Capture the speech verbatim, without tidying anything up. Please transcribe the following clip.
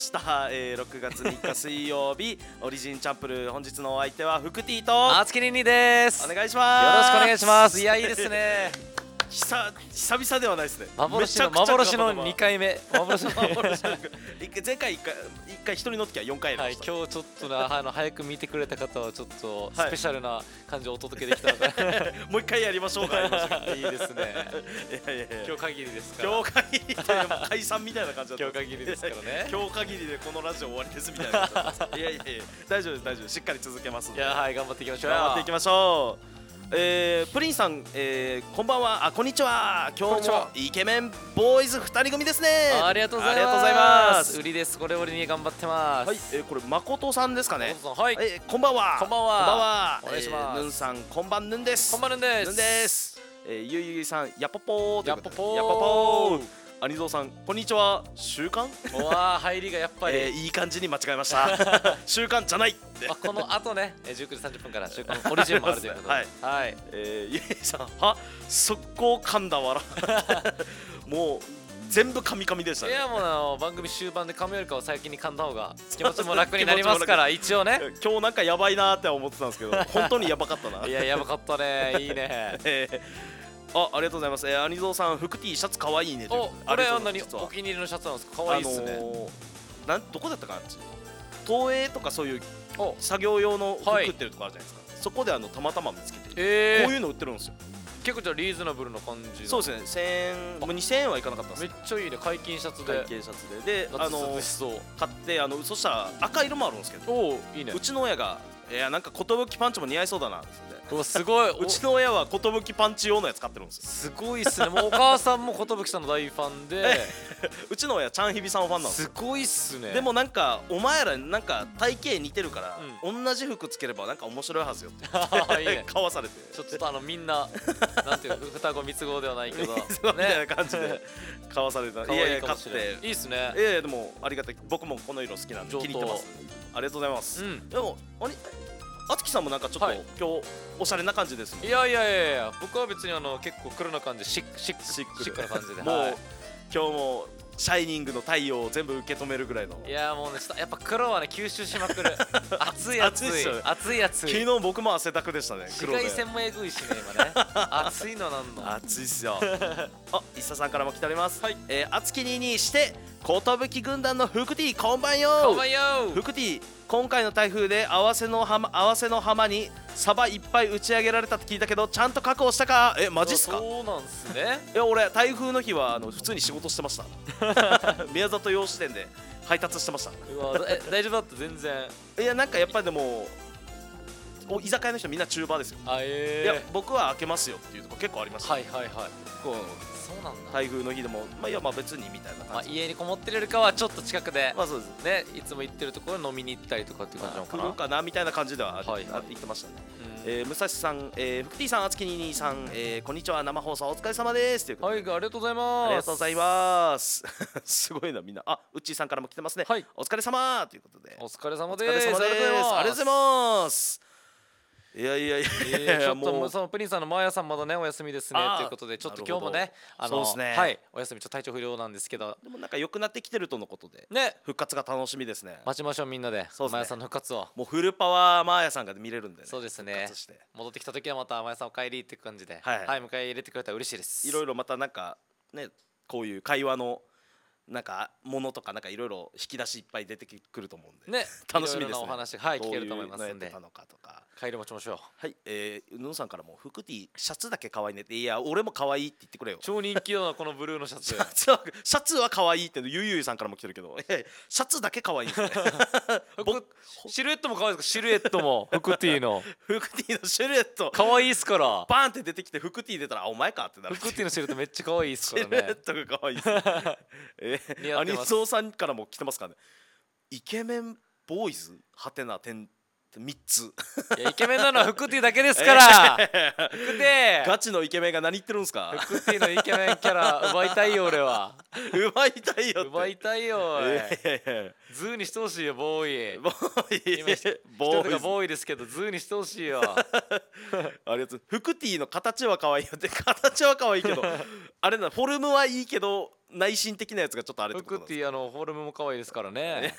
した、えー、ろくがつみっか水曜日オリジンチャンプルー、本日のお相手はフクティとあつきににです。 お願いします。 よろしくお願いします。いや、いいですね。 久久々ではないですね。 幻の幻のにかいめ。幻の前回いっかいいっかい一人乗ってきゃよんかいやりました。 はい、今日ちょっとなあの早く見てくれた方はちょっとスペシャルな感じをお届けできたので、 もう一回やりましょうか。 いいですね。 いやいやいや、 今日限りですから。 今日限りで解散みたいな感じだった。 今日限りですからね。 今日限りでこのラジオ終わりですみたいな感じだった。いやいやいや、大丈夫です大丈夫です。しっかり続けますので。 いや、はい、頑張っていきましょう。 頑張っていきましょう。えー、プリンさん、えー、こんばんは。あ、こんにちは。今日もイケメンボーイズふたり組ですね。 ありがとうございます。ありがとうございます。売りです。これ俺に頑張ってます。 はい、えー、これ誠さんですかね。 はい、 えー、こんばんは。 こんばんは。 こんばんは。 お願いします。 ヌンさん、こんばんヌンです。 こんばんヌンです。 ヌンです。えー、ゆいゆいさん、やっぽぽー。 やっぽぽー。 やっぽぽー。アニゾーさん、こんにちは。週刊？ うわー、入りがやっぱり、 えー、いい感じに間違えました。週刊じゃない。 あ、この後ね、じゅうくじさんじゅっぷんから週刊オリジンもあるということで、 はい、 はい、 えー、ゆいさん、は速攻噛んだわら。もう全部噛み噛みでしたね。 いや、もうあの番組終盤で噛むよりかは先に噛んだ方が気持ちも楽になりますから、一応ね。 今日なんかやばいなーって思ってたんですけど、本当にやばかったな。 いや、やばかったね。いいね。 えーあ、ありがとうございます。えー、アニゾーさん、フクティシャツ可愛いね。 お、これは何、お気に入りのシャツなんですか。可愛いですね。 あのー、なんどこだったかな。東映とかそういう作業用の服売ってるとこあるじゃないですか。はい、そこであのたまたま見つけて、えー、こういうの売ってるんですよ。 結構じゃあリーズナブルな感じ。 そうですね。千円、もうにせんえんはいかなかったです。 めっちゃいいね。解禁シャツで。 解禁シャツで、で、あのー、 買ってあのそしたら赤色もあるんですけど、 おいいね。 うちの親がいやなんか寿パンチも似合いそうだなって言って。 すごい。 うちの親は寿パンチ用のやつ買ってるんですよ。 すごいっすね。もうお母さんも寿さんの大ファンでうちの親ちゃんひびさんファンなんです。 すごいっすね。 でもなんかお前らなんか体型似てるから、うん、同じ服つければなんか面白いはずよって買わされて、 ちょっとあのみんななんていう双子三つ子ではないけどみたいな感じで買わされた。いやいや買っていいっすね。 いやいやでもありがたい。僕もこの色好きなんで気に入ってます。ありがとうございます。でもあれあつきさんもなんかちょっと、はい、今日おしゃれな感じですもん。 いやいやいやいや、僕は別にあの結構黒な感じ、シックシックシックシックな感じで、もう、はい、 今日もシャイニングの太陽を全部受け止めるぐらいの。 いやもうね、やっぱ黒はね吸収しまくる。暑い暑い暑い暑い。 昨日僕も汗だくでしたね。 紫外線もえぐいしね今ね。暑いのなんの。 暑いっすよ。あ、いっささんからも来ております。はい。えー、あつきににして寿軍団のフクティこんばんよ。 こんばんよ。 フクティ、今回の台風で合わせの浜合わせの浜にサバいっぱい打ち上げられたって聞いたけど、ちゃんと確保したか。え、マジっすか。 そうなんすね。 いや俺台風の日はあの普通に仕事してました。宮里洋支店で配達してました。 うわ、え、大丈夫だった全然。 いやなんかやっぱりでも居酒屋の人みんな中盤ですよ。 あ、えー、いや僕は開けますよっていうとこ結構ありました。 はいはいはい。 こうそうなんだ。 台風の日でもまあいやまあ別にみたいな感じ。 まあ家にこもってるよりかはちょっと近くで、 まあそうですね、いつも行ってるところ飲みに行ったりとかっていう感じなのかな。 来るかなみたいな感じでは言ってましたね。えー、武蔵さん、えー、福 T さん、あつきににさん、えー、こんにちは。生放送お疲れ様ですということで。 はい、ありがとうございます。 ありがとうございます。すごいなみんな。あ、うっちーさんからも来てますね。はい、お疲れ様ということで。 お疲れ様です。 お疲れ様です。ありがとうございます。いやいやいや、 ちょっとそのプリンさんのマーヤさんまだねお休みですねということで、ちょっと今日もね、あのはいお休み、ちょっと体調不良なんですけど、 でもなんか良くなってきてるとのことでね、 復活が楽しみですね。 待ちましょうみんなで、マーヤさんの復活を。 もうフルパワーマーヤさんが見れるんでね。 そうですね。戻ってきた時はまたマーヤさんお帰りっていう感じで、 はい迎え入れてくれたら嬉しいです。 いろいろまたなんかね、こういう会話のなんかものとかなんかいろいろ引き出しいっぱい出てくると思うんでね、楽しみですね。 お話はい聞けると思いますんで、帰り待ちましょう。 はい、えー、ヌンさんからもフクティシャツだけ可愛いねって。いや俺も可愛いって言ってくれよ。 超人気だなこのブルーのシャツ。シャツはシャツは可愛いってゆいゆいさんからも来てるけど、シャツだけ可愛いんですね。 シルエットも可愛いですか。シルエットもフクティのフクティのシルエット可愛いっすから。 バーンって出てきてフクティ出たらあお前かってなる。 フクティのシルエットめっちゃ可愛いっすからね。 シルエットが可愛いっす。えー、アニソーさんからも来てますからね。イケメンボーイズはてな点みっついやイケメンなのはフクティだけですから、えー、フクティガチのイケメンが何言ってるんですか。 フクティのイケメンキャラ奪いたいよ俺は奪いたいよって奪いたいよおい、 えー、 ズーにしてほしいよボーイボーイ今一人がボーイですけどズーにしてほしいよありがとう。フクティの形は可愛いよって形は可愛いけどあれなフォルムはいいけど内心的なやつがちょっとあれってことなんですか。 フクティあのフォルムも可愛いですからね